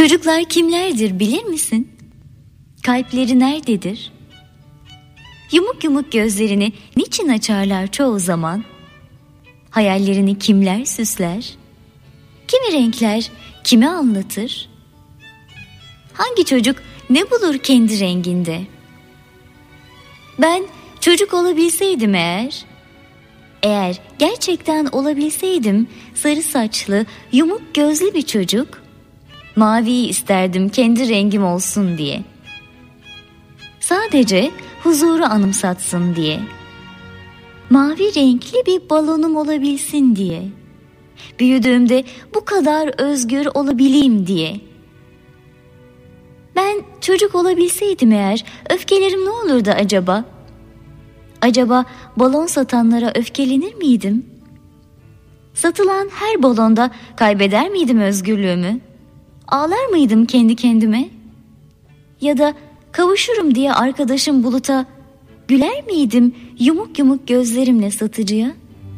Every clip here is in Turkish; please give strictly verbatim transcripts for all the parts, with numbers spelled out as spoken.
Çocuklar kimlerdir bilir misin? Kalpleri nerededir? Yumuk yumuk gözlerini niçin açarlar çoğu zaman? Hayallerini kimler süsler? Kimi renkler kimi anlatır? Hangi çocuk ne bulur kendi renginde? Ben çocuk olabilseydim eğer, eğer gerçekten olabilseydim sarı saçlı, yumuk gözlü bir çocuk, maviyi isterdim kendi rengim olsun diye. Sadece huzuru anımsatsın diye. Mavi renkli bir balonum olabilsin diye. Büyüdüğümde bu kadar özgür olabileyim diye. Ben çocuk olabilseydim eğer öfkelerim ne olurdu acaba? Acaba balon satanlara öfkelenir miydim? Satılan her balonda kaybeder miydim özgürlüğümü? Ağlar mıydım kendi kendime? Ya da kavuşurum diye arkadaşım Bulut'a güler miydim yumuk yumuk gözlerimle satıcıya?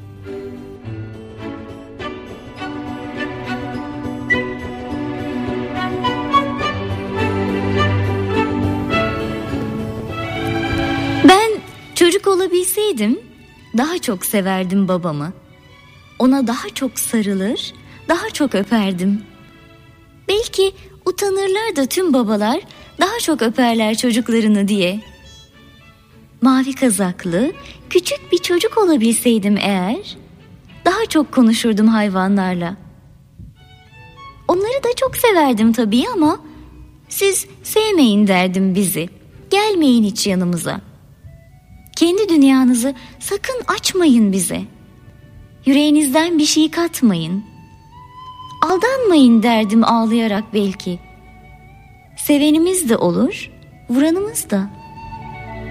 Ben çocuk olabilseydim daha çok severdim babamı. Ona daha çok sarılır, daha çok öperdim. Belki utanırlar da tüm babalar daha çok öperler çocuklarını diye. Mavi kazaklı, küçük bir çocuk olabilseydim eğer, daha çok konuşurdum hayvanlarla. Onları da çok severdim tabii ama siz sevmeyin derdim bizi. Gelmeyin hiç yanımıza. Kendi dünyanızı sakın açmayın bize. Yüreğinizden bir şey katmayın. Aldanmayın derdim ağlayarak belki. Sevenimiz de olur, vuranımız da.